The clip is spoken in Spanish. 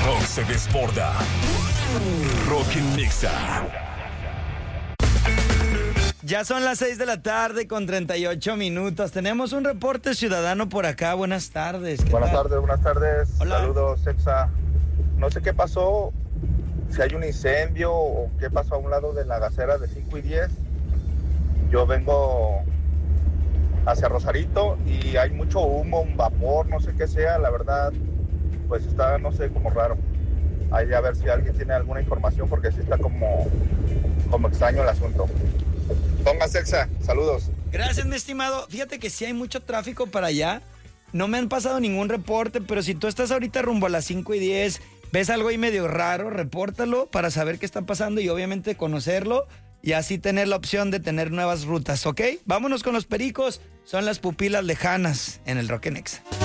rock se desborda. Rock en Nexa. Ya son las 6 de la tarde con 38 minutos. Tenemos un reporte ciudadano por acá. Buenas tardes. Buenas tardes. Hola. Saludos, Exa. No sé qué pasó, si hay un incendio o qué pasó a un lado de la gasera de 5 y 10. Yo vengo hacia Rosarito y hay mucho humo, un vapor, no sé qué sea. La verdad, pues está, no sé, como raro. Ahí a ver si alguien tiene alguna información porque sí está como extraño el asunto. Póngase, Exa. Saludos. Gracias, mi estimado. Fíjate que sí hay mucho tráfico para allá. No me han pasado ningún reporte, pero si tú estás ahorita rumbo a las 5 y 10, ves algo ahí medio raro, repórtalo para saber qué está pasando y obviamente conocerlo y así tener la opción de tener nuevas rutas, ¿ok? Vámonos con los pericos. Son las pupilas lejanas en el Rock en Nexa.